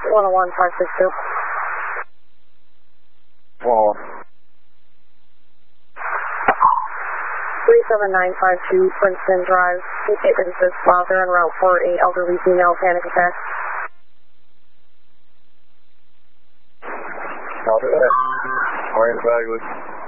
101562. Well, 37952 Princeton Drive. It says father en route for a elderly female panic attack. Copy that. Orange Bagley.